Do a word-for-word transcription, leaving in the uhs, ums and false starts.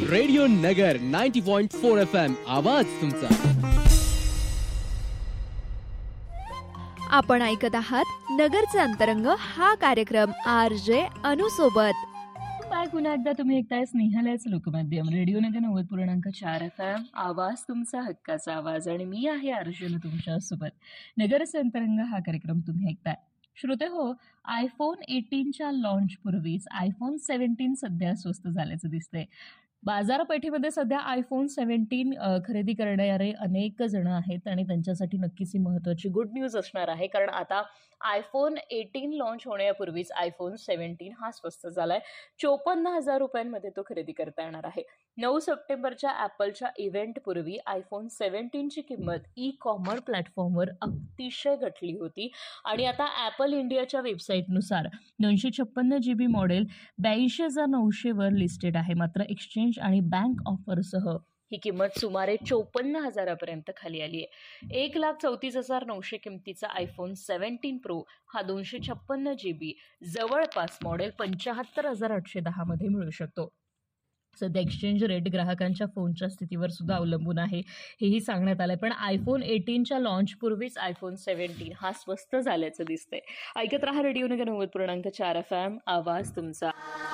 Radio नगर नव्वद point चार F M आवाज तुमचा. आपण ऐकत आहात नगरचा अंतरंग हा कार्यक्रम आर जे अनु सोबत. काय पुन्हा एकदा तुम्ही ऐकताय स्नेहालयाच लोकमाध्यम रेडिओ नगर नव्वद पूर्णांक चार एफ एम आवाज तुमचा हक्काचा आवाज आणि मी आहे अर्जुन तुमच्यासोबत. नगरचा अंतरंग हा कार्यक्रम तुम्ही ऐकताय. श्रोते हो, आयफोन एटीनच्या लॉन्च पूर्वीच आयफोन सेव्हन्टीन सध्या स्वस्त झाल्याचं दिसतंय. बाजारपेठेमध्ये सध्या आयफोन सेव्हन्टीन खरेदी करणारे अनेक जण आहेत आणि त्यांच्यासाठी नक्कीच ही महत्त्वाची गुड न्यूज असणार आहे, कारण आता आयफोन एटीन लॉन्च होण्यापूर्वीच आयफोन सेव्हन्टीन हा स्वस्त झालाय. चोपन्न हजार रुपयांमध्ये तो खरेदी करता येणार आहे. नऊ सप्टेंबरच्या ॲपलच्या इव्हेंटपूर्वी आयफोन सेव्हन्टीनची किंमत ई कॉमर्स प्लॅटफॉर्मवर अतिशय घटली होती आणि आता ॲपल इंडियाच्या वेबसाईटनुसार दोनशे छप्पन्न जी बी मॉडेल ब्याऐंशी हजार नऊशेवर लिस्टेड आहे. मात्र एक्सचेंज आणि बँक ऑफरसह ही किंमत सुमारे चोपन्न हजारापर्यंत खाली आली आहे. एक लाख चौतीस हजार नऊशे किमतीचा आयफोन सेव्हन्टीन प्रो हा दोनशे छप्पन्न जी बी जवळपास मॉडेल पंच्याहत्तर हजार आठशे दहामध्ये मिळू शकतो. सध्या एक्सचेंज रेट ग्राहकांच्या फोनच्या स्थितीवर सुद्धा अवलंबून आहे, हेही सांगण्यात आलंय. पण आयफोन एटीनच्या लॉन्च पूर्वीच आयफोन सेव्हन्टीन हा स्वस्त झाल्याचं दिसतंय. ऐकत रहा रेडिओ नगर नव्वद पूर्णांक चार एफ एम आवाज तुमचा.